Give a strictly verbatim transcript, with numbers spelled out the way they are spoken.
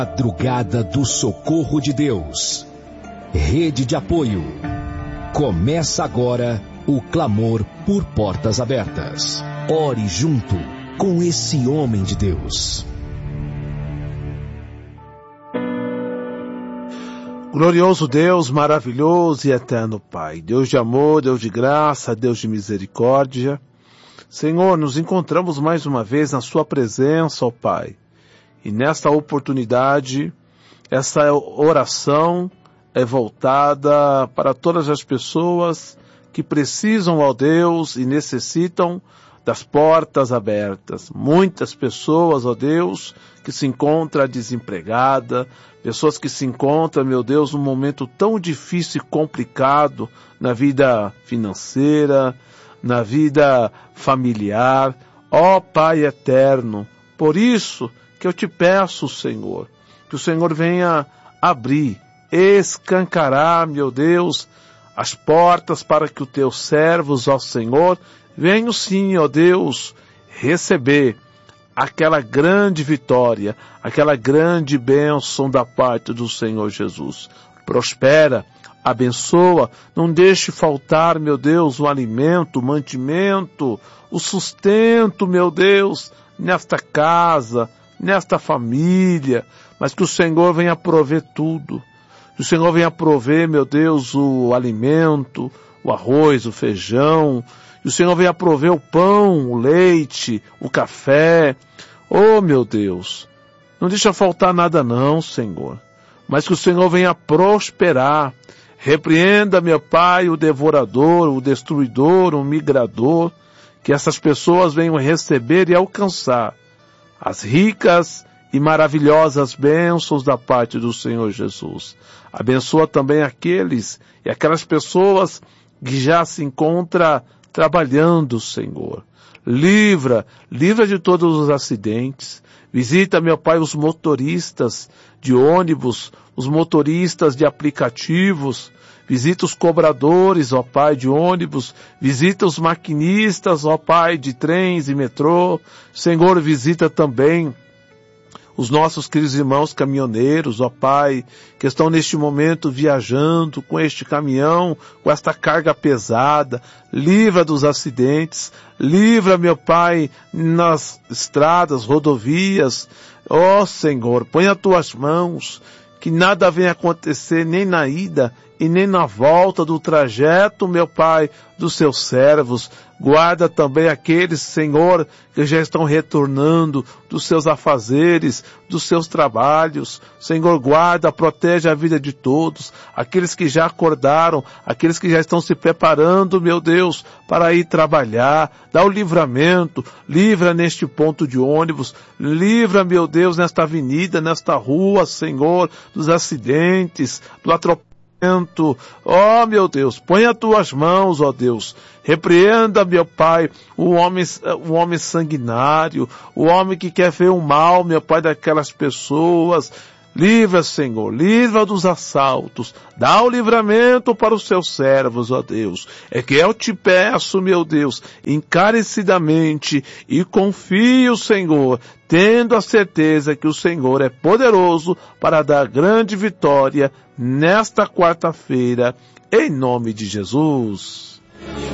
Madrugada do Socorro de Deus. Rede de apoio. Começa agora o clamor por portas abertas. Ore junto com esse homem de Deus. Glorioso Deus, maravilhoso e eterno Pai, Deus de amor, Deus de graça, Deus de misericórdia. Senhor, nos encontramos mais uma vez na sua presença, ó Pai. E nesta oportunidade, essa oração é voltada para todas as pessoas que precisam, ó Deus, e necessitam das portas abertas. Muitas pessoas, ó Deus, que se encontram desempregadas, pessoas que se encontram, meu Deus, num momento tão difícil e complicado na vida financeira, na vida familiar. Ó Pai eterno, por isso que eu te peço, Senhor, que o Senhor venha abrir, escancarar, meu Deus, as portas para que os teus servos, ó Senhor, venham sim, ó Deus, receber aquela grande vitória, aquela grande bênção da parte do Senhor Jesus. Prospera, abençoa, não deixe faltar, meu Deus, o alimento, o mantimento, o sustento, meu Deus, nesta casa, nesta família, mas que o Senhor venha prover tudo. Que o Senhor venha prover, meu Deus, o alimento, o arroz, o feijão. Que o Senhor venha prover o pão, o leite, o café. Oh, meu Deus, não deixa faltar nada não, Senhor. Mas que o Senhor venha prosperar. Repreenda, meu Pai, o devorador, o destruidor, o migrador. Que essas pessoas venham receber e alcançar as ricas e maravilhosas bênçãos da parte do Senhor Jesus. Abençoa também aqueles e aquelas pessoas que já se encontram trabalhando, Senhor. Livra, livra de todos os acidentes. Visita, meu Pai, os motoristas de ônibus, os motoristas de aplicativos. Visita os cobradores, ó Pai, de ônibus. Visita os maquinistas, ó Pai, de trens e metrô. Senhor, visita também os nossos queridos irmãos caminhoneiros, ó Pai, que estão neste momento viajando com este caminhão, com esta carga pesada. Livra dos acidentes. Livra, meu Pai, nas estradas, rodovias. Ó Senhor, põe as tuas mãos, que nada venha acontecer nem na ida e nem na volta do trajeto, meu Pai, dos seus servos. Guarda também aqueles, Senhor, que já estão retornando dos seus afazeres, dos seus trabalhos. Senhor, guarda, protege a vida de todos. Aqueles que já acordaram, aqueles que já estão se preparando, meu Deus, para ir trabalhar. Dá o livramento, livra neste ponto de ônibus. Livra, meu Deus, nesta avenida, nesta rua, Senhor, dos acidentes, do atropelamento. Ó, meu Deus, põe as tuas mãos, ó Deus. Repreenda, meu Pai, o homem, o homem sanguinário, o homem que quer ver o mal, meu Pai, daquelas pessoas. Livra, Senhor, livra dos assaltos. Dá o livramento para os seus servos, ó Deus. É que eu te peço, meu Deus, encarecidamente, e confio, Senhor, tendo a certeza que o Senhor é poderoso para dar grande vitória nesta quarta-feira, em nome de Jesus.